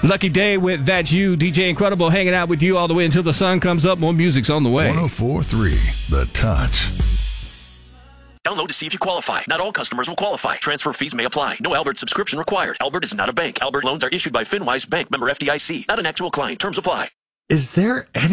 Lucky Day with That's You. DJ Incredible hanging out with you all the way until the sun comes up. More music's on the way. 104.3 The Touch. Download to see if you qualify. Not all customers will qualify. Transfer fees may apply. No Albert subscription required. Albert is not a bank. Albert loans are issued by FinWise Bank, member FDIC. Not an actual client. Terms apply. Is there any